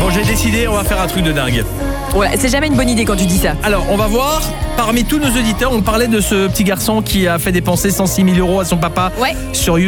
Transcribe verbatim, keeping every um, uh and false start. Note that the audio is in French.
Bon, j'ai décidé, on va faire un truc de dingue. Ouais, c'est jamais une bonne idée quand tu dis ça. Alors, on va voir, parmi tous nos auditeurs, on parlait de ce petit garçon qui a fait dépenser cent six mille euros à son papa Ouais. sur YouTube.